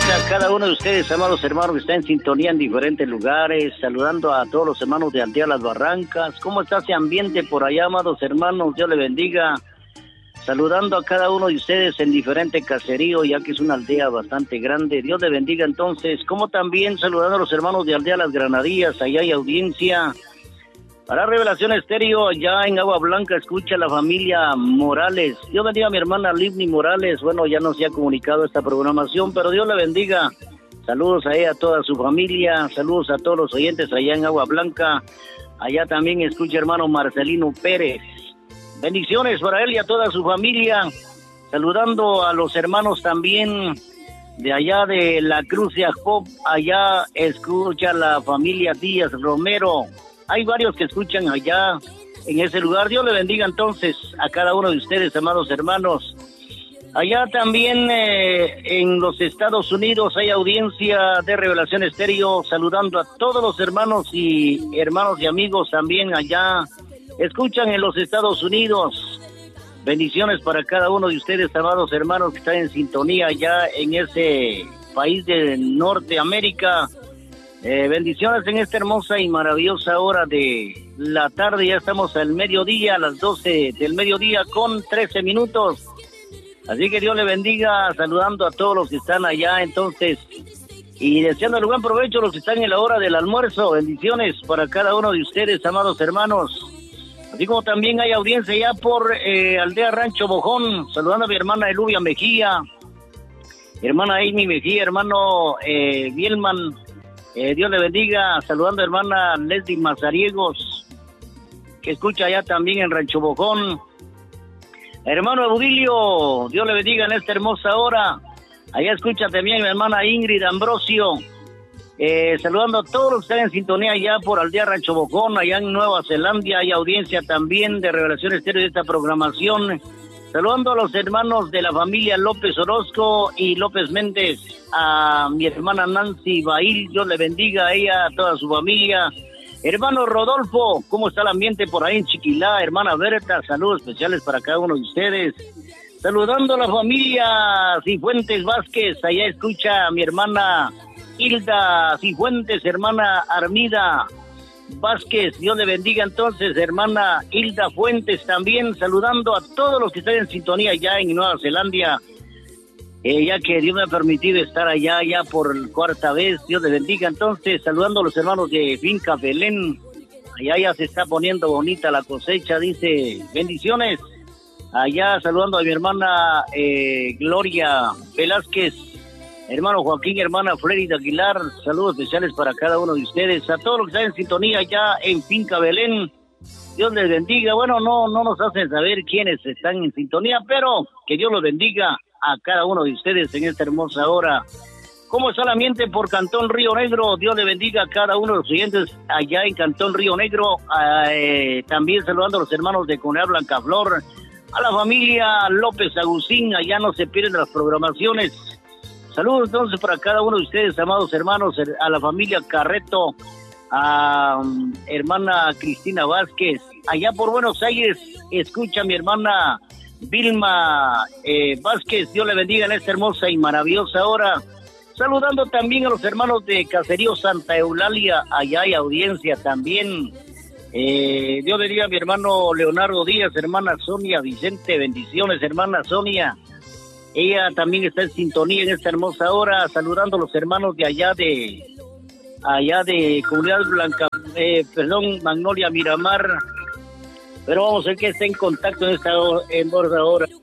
a cada uno de ustedes, amados hermanos, que está en sintonía en diferentes lugares, saludando a todos los hermanos de Aldea Las Barrancas. ¿Cómo está ese ambiente por allá, amados hermanos? Dios le bendiga. Saludando a cada uno de ustedes en diferente caserío, ya que es una aldea bastante grande. Dios le bendiga entonces. Como también saludando a los hermanos de Aldea Las Granadillas, allá hay audiencia. Para Revelación Estéreo, allá en Agua Blanca, escucha a la familia Morales. Dios bendiga a mi hermana Livni Morales. Bueno, ya no se ha comunicado esta programación, pero Dios la bendiga. Saludos a ella, a toda su familia. Saludos a todos los oyentes allá en Agua Blanca. Allá también escucha hermano Marcelino Pérez. Bendiciones para él y a toda su familia. Saludando a los hermanos también de allá de la Cruz de Jacob. Allá escucha la familia Díaz Romero. Hay varios que escuchan allá en ese lugar. Dios le bendiga entonces a cada uno de ustedes, amados hermanos. Allá también en los Estados Unidos hay audiencia de Revelación Estéreo, saludando a todos los hermanos y amigos también allá. Escuchan en los Estados Unidos. Bendiciones para cada uno de ustedes, amados hermanos, que están en sintonía allá en ese país de Norteamérica. Bendiciones en esta hermosa y maravillosa hora de la tarde. Ya estamos al mediodía, a las 12 del mediodía con 13 minutos. Así que Dios le bendiga, saludando a todos los que están allá entonces. Y deseando el buen provecho a los que están en la hora del almuerzo. Bendiciones para cada uno de ustedes, amados hermanos. Así como también hay audiencia ya por Aldea Rancho Bojón. Saludando a mi hermana Elubia Mejía, hermana Amy Mejía, hermano Bielman. Dios le bendiga, saludando a hermana Leslie Mazariegos, que escucha allá también en Rancho Bojón. Hermano Eudilio, Dios le bendiga en esta hermosa hora. Allá escucha también mi hermana Ingrid Ambrosio. Saludando a todos los que están en sintonía allá por Aldea Rancho Bojón, allá en Nueva Zelanda. Hay audiencia también de Revelación Estéreo de esta programación. Saludando a los hermanos de la familia López Orozco y López Méndez, a mi hermana Nancy Bail, Dios le bendiga a ella, a toda su familia. Hermano Rodolfo, ¿cómo está el ambiente por ahí en Chiquilá? Hermana Berta, saludos especiales para cada uno de ustedes. Saludando a la familia Cifuentes Vázquez, allá escucha a mi hermana Hilda Cifuentes, hermana Armida Vázquez, Dios le bendiga entonces, hermana Hilda Fuentes también, saludando a todos los que están en sintonía ya en Nueva Zelanda, ya que Dios me ha permitido estar allá ya por cuarta vez. Dios le bendiga entonces, saludando a los hermanos de Finca Belén, allá ya se está poniendo bonita la cosecha, dice, bendiciones, allá saludando a mi hermana Gloria Velázquez, hermano Joaquín, hermana Freddy Aguilar, saludos especiales para cada uno de ustedes, a todos los que están en sintonía ya en Finca Belén, Dios les bendiga. Bueno, no nos hacen saber quiénes están en sintonía, pero que Dios los bendiga a cada uno de ustedes en esta hermosa hora. ¿Cómo está el ambiente por Cantón Río Negro? Dios le bendiga a cada uno de los oyentes allá en Cantón Río Negro, también saludando a los hermanos de Comunidad Blancaflor, a la familia López Agustín, allá no se pierden las programaciones. Saludos entonces para cada uno de ustedes, amados hermanos, a la familia Carreto, a hermana Cristina Vázquez, allá por Buenos Aires, escucha a mi hermana Vilma Vázquez, Dios le bendiga en esta hermosa y maravillosa hora. Saludando también a los hermanos de Caserío Santa Eulalia, allá hay audiencia también. Dios bendiga a mi hermano Leonardo Díaz, hermana Sonia Vicente, bendiciones hermana Sonia. Ella también está en sintonía en esta hermosa hora, saludando a los hermanos de allá de Comunidad Blanca, Magnolia Miramar. Pero vamos a ver que está en contacto en esta hora.